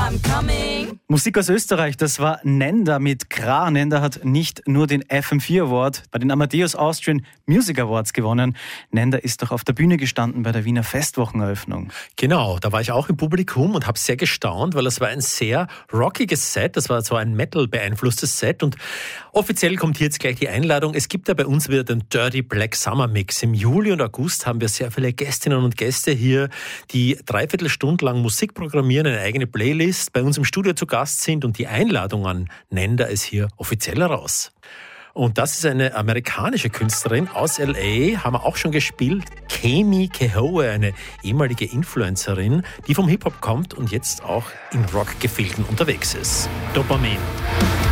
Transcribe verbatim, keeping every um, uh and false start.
I'm coming. Musik aus Österreich, das war Nenda mit Kra. Nenda hat nicht nur den F M vier Award bei den Amadeus Austrian Music Awards gewonnen. Nenda ist doch auf der Bühne gestanden bei der Wiener Festwocheneröffnung. Genau, da war ich auch im Publikum und habe sehr gestaunt, weil das war ein sehr rockiges Set. Das war so ein Metal-beeinflusstes Set und offiziell kommt hier jetzt gleich die Einladung. Es gibt ja bei uns wieder den Dirty Black Summer Mix. Im Juli und August haben wir sehr viele Gästinnen und Gäste hier, die dreiviertel Stunde lang Musik programmieren, eine eigene Playlist, bei uns im Studio zu Gast sind und die Einladung an Nenda ist hier offiziell raus. Und das ist eine amerikanische Künstlerin aus L A, haben wir auch schon gespielt, Kami Kehoe, eine ehemalige Influencerin, die vom Hip-Hop kommt und jetzt auch in Rockgefilden unterwegs ist. Dopamin.